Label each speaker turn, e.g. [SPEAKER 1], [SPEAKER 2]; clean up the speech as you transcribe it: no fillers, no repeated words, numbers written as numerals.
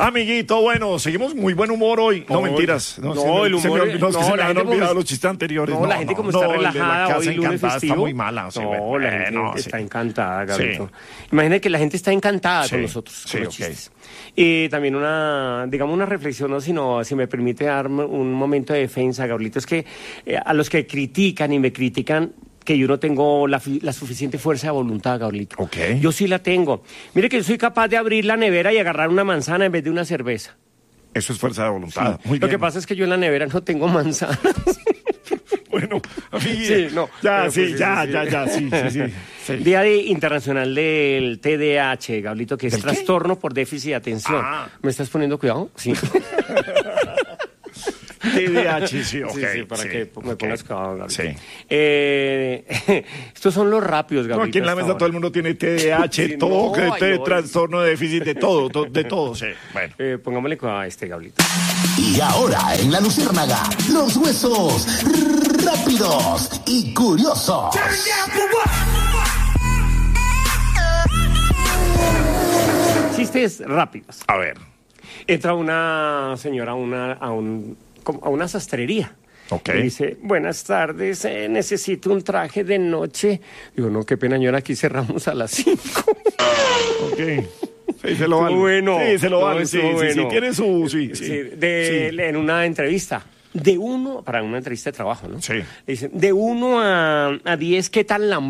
[SPEAKER 1] Amiguito, bueno, seguimos muy buen humor hoy. No, mentiras.
[SPEAKER 2] El humor...
[SPEAKER 1] se me habían olvidado los chistes anteriores.
[SPEAKER 2] No, la gente como está relajada hoy, lunes festivo.
[SPEAKER 1] Está muy mala.
[SPEAKER 2] La gente está encantada, Gabrielito. Sí. Imagínate que la gente está encantada con nosotros.
[SPEAKER 1] Sí,
[SPEAKER 2] con los chistes. Y también una reflexión, ¿no? Si me permite dar un momento de defensa, Gabrielito, es que a los que critican y me critican, que yo no tengo la suficiente fuerza de voluntad, Gabrielito.
[SPEAKER 1] Okay.
[SPEAKER 2] Yo sí la tengo. Mire que yo soy capaz de abrir la nevera y agarrar una manzana en vez de una cerveza.
[SPEAKER 1] Eso es fuerza de voluntad.
[SPEAKER 2] Sí. Lo que pasa es que yo en la nevera no tengo manzanas.
[SPEAKER 1] Bueno,
[SPEAKER 2] sí, no.
[SPEAKER 1] Sí.
[SPEAKER 2] Día Internacional del TDAH, Gabrielito, que es trastorno por déficit de atención. ¿Me estás poniendo cuidado? Sí.
[SPEAKER 1] TDAH, sí, ok.
[SPEAKER 2] Sí, para que me pongas cuidado, Gabrielito.
[SPEAKER 1] Sí.
[SPEAKER 2] Estos son los rápidos, Gabrielito.
[SPEAKER 1] No, aquí en la mesa todo el mundo tiene TDAH, trastorno de déficit, de todo, sí. Bueno.
[SPEAKER 2] Pongámosle cuidado a este, Gabrielito.
[SPEAKER 3] Y ahora, en La Luciérnaga, los huesos rápidos y curiosos.
[SPEAKER 2] Chistes rápidos.
[SPEAKER 1] A ver.
[SPEAKER 2] Entra una señora a una sastrería.
[SPEAKER 1] Okay.
[SPEAKER 2] Y dice, buenas tardes, necesito un traje de noche. Digo, no, qué pena, señora, aquí cerramos a las 5.
[SPEAKER 1] Ok. Sí, se lo vale.
[SPEAKER 2] Bueno.
[SPEAKER 1] Sí, se lo vale. Sí, tiene su...
[SPEAKER 2] En una entrevista. Para una entrevista de trabajo, ¿no?
[SPEAKER 1] Sí.
[SPEAKER 2] Dice, de 1 a 10, ¿qué tal la